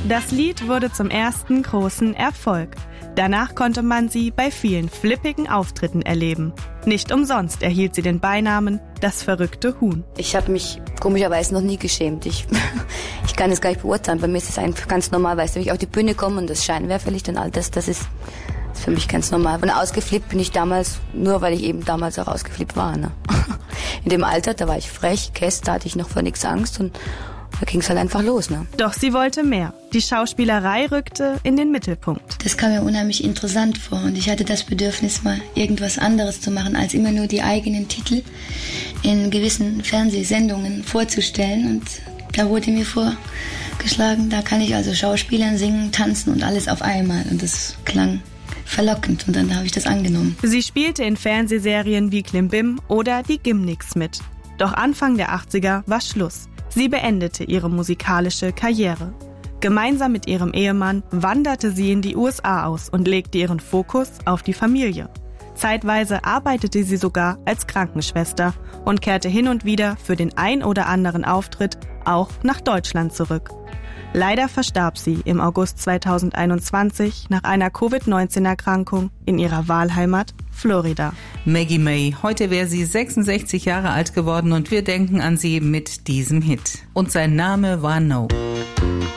Das Lied wurde zum ersten großen Erfolg. Danach konnte man sie bei vielen flippigen Auftritten erleben. Nicht umsonst erhielt sie den Beinamen »Das verrückte Huhn«. Ich habe mich komischerweise noch nie geschämt. Ich kann es gar nicht beurteilen. Bei mir ist es einfach ganz normal, weißt du, wenn ich auf die Bühne komme und das Scheinwerferlicht und all das ist für mich ganz normal. Und ausgeflippt bin ich damals, nur weil ich eben damals auch ausgeflippt war. Ne? In dem Alter, da war ich frech, Käst, da hatte ich noch vor nichts Angst und da ging es halt einfach los. Ne? Doch sie wollte mehr. Die Schauspielerei rückte in den Mittelpunkt. Das kam mir unheimlich interessant vor und ich hatte das Bedürfnis, mal irgendwas anderes zu machen, als immer nur die eigenen Titel in gewissen Fernsehsendungen vorzustellen. Und da wurde mir vorgeschlagen, da kann ich also Schauspielern, singen, tanzen und alles auf einmal. Und das klang verlockend und dann habe ich das angenommen. Sie spielte in Fernsehserien wie Klimbim oder Die Gimniks mit. Doch Anfang der 80er war Schluss. Sie beendete ihre musikalische Karriere. Gemeinsam mit ihrem Ehemann wanderte sie in die USA aus und legte ihren Fokus auf die Familie. Zeitweise arbeitete sie sogar als Krankenschwester und kehrte hin und wieder für den ein oder anderen Auftritt auch nach Deutschland zurück. Leider verstarb sie im August 2021 nach einer Covid-19-Erkrankung in ihrer Wahlheimat Florida. Maggie May, heute wäre sie 66 Jahre alt geworden und wir denken an sie mit diesem Hit. Und sein Name war No.